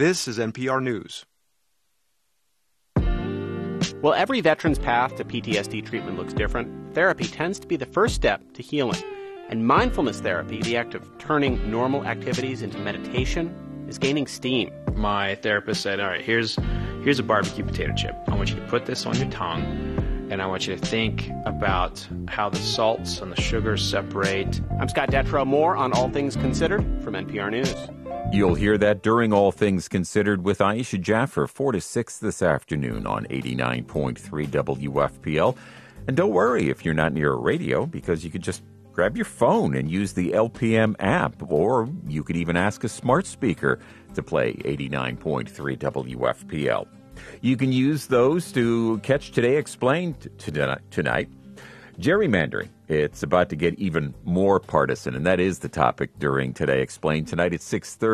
This is NPR News. While every veteran's path to PTSD treatment looks different, therapy tends to be the first step to healing. And mindfulness therapy, the act of turning normal activities into meditation, is gaining steam. My therapist said, all right, here's a barbecue potato chip. I want you to put this on your tongue, and I want you to think about how the salts and the sugars separate. I'm Scott Detrow. More on All Things Considered from NPR News. You'll hear that during All Things Considered with Aisha Jaffer, 4 to 6 this afternoon on 89.3 WFPL. And don't worry if you're not near a radio, because you could just grab your phone and use the LPM app, or you could even ask a smart speaker to play 89.3 WFPL. You can use those to catch Today Explained tonight. Gerrymandering. It's about to get even more partisan, and that is the topic during Today Explained tonight at 6:30.